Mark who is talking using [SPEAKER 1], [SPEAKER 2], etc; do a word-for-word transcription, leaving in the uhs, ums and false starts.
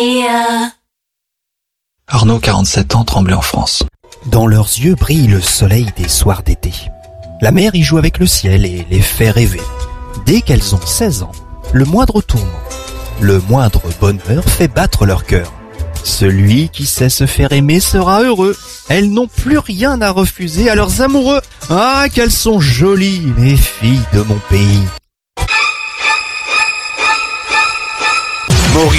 [SPEAKER 1] Arnaud, quarante-sept ans, Tremblay en France.
[SPEAKER 2] Dans leurs yeux brille le soleil des soirs d'été. La mer y joue avec le ciel et les fait rêver. Dès qu'elles ont seize ans, le moindre tourment, le moindre bonheur fait battre leur cœur. Celui qui sait se faire aimer sera heureux. Elles n'ont plus rien à refuser à leurs amoureux. Ah, qu'elles sont jolies, les filles de mon pays.